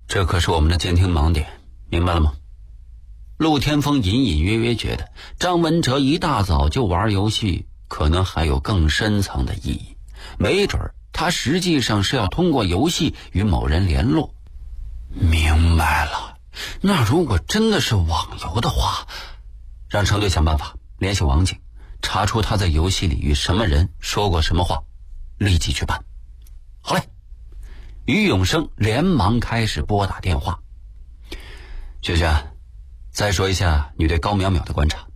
这可是我们的监听盲点，明白了吗？陆天风隐隐约约觉得张文哲一大早就玩游戏，可能还有更深层的意义，没准他实际上是要通过游戏与某人联络。明白了，那如果真的是网游的话，让程队想办法联系王景，查出他在游戏里与什么人说过什么话，立即去办。好嘞，于永生连忙开始拨打电话。萱萱，再说一下你对高淼淼的观察。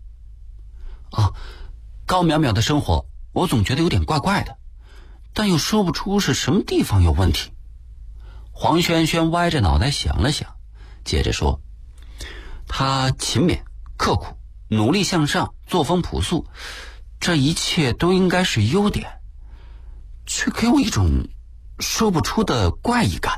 高淼淼的生活我总觉得有点怪怪的，但又说不出是什么地方有问题。黄萱萱歪着脑袋想了想，接着说，她勤勉刻苦，努力向上，作风朴素，这一切都应该是优点，却给我一种说不出的怪异感。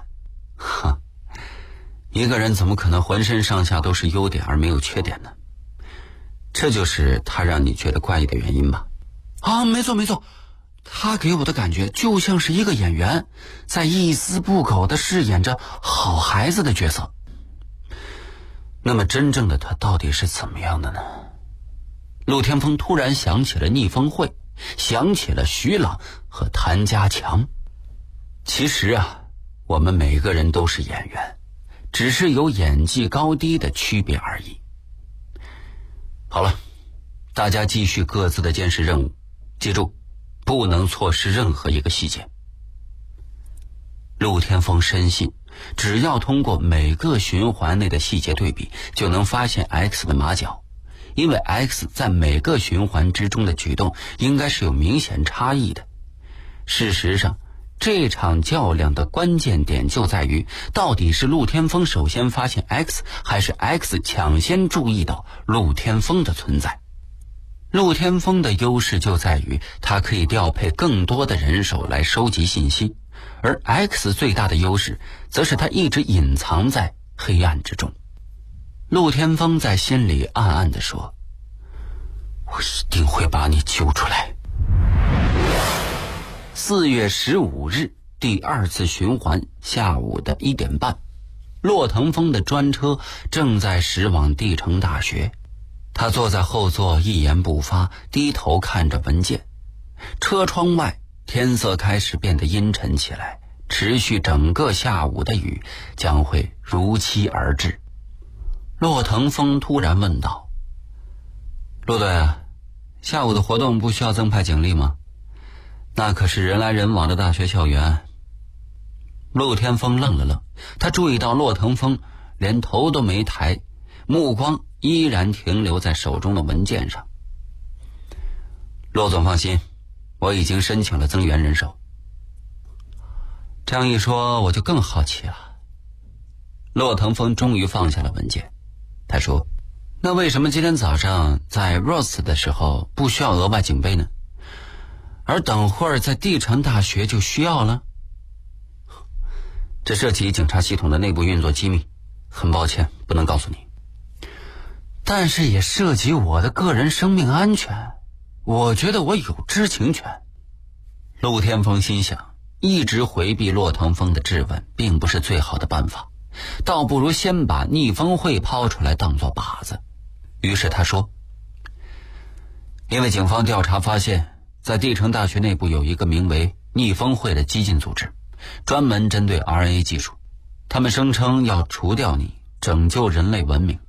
一个人怎么可能浑身上下都是优点而没有缺点呢？这就是他让你觉得怪异的原因吧？没错，他给我的感觉就像是一个演员在一丝不苟地饰演着好孩子的角色。那么真正的他到底是怎么样的呢？陆天风突然想起了逆风会，想起了徐朗和谭家强。其实我们每个人都是演员，只是有演技高低的区别而已。好了，大家继续各自的监视任务，记住不能错失任何一个细节。陆天风深信，只要通过每个循环内的细节对比，就能发现 X 的马脚，因为 X 在每个循环之中的举动应该是有明显差异的。事实上，这场较量的关键点就在于，到底是陆天风首先发现 X， 还是 X 抢先注意到陆天风的存在。陆天风的优势就在于他可以调配更多的人手来收集信息，而 X 最大的优势则是他一直隐藏在黑暗之中。陆天风在心里暗暗地说，我一定会把你揪出来。4月15日第2次循环下午的1点半，骆腾风的专车正在驶往帝城大学。他坐在后座一言不发，低头看着文件。车窗外天色开始变得阴沉起来，持续整个下午的雨将会如期而至。骆腾风突然问道，陆队，下午的活动不需要增派警力吗？那可是人来人往的大学校园。陆天风愣了愣，他注意到骆腾风连头都没抬，目光依然停留在手中的文件上。骆总放心，我已经申请了增援人手。这样一说，我就更好奇了。骆腾风终于放下了文件，他说，那为什么今天早上在 Rose 的时候不需要额外警备呢？而等会儿在帝城大学就需要了？这涉及警察系统的内部运作机密，很抱歉不能告诉你。但是也涉及我的个人生命安全，我觉得我有知情权。陆天风心想，一直回避骆腾风的质问并不是最好的办法，倒不如先把逆风会抛出来当作靶子。于是他说，因为警方调查发现，在帝城大学内部有一个名为逆风会的激进组织，专门针对 RNA 技术，他们声称要除掉你，拯救人类文明。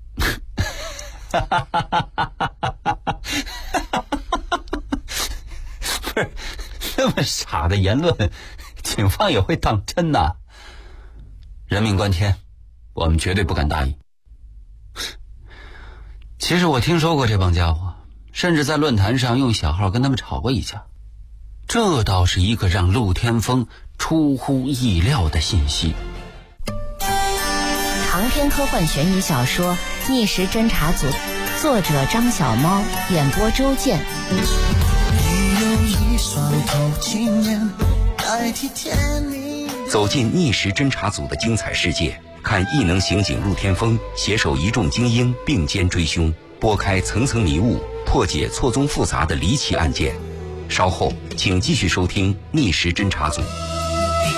不是，那么傻的言论警方也会当真呐？人命关天，我们绝对不敢大意。其实我听说过这帮家伙，甚至在论坛上用小号跟他们吵过一架。这倒是一个让陆天风出乎意料的信息。 长篇科幻悬疑小说《逆时侦查组》，作者张小猫，演播周健。 走进逆时侦查组的精彩世界，看异能刑警陆天风携手一众精英并肩追凶，拨开层层迷雾，破解错综复杂的离奇案件。稍后请继续收听逆时侦查组。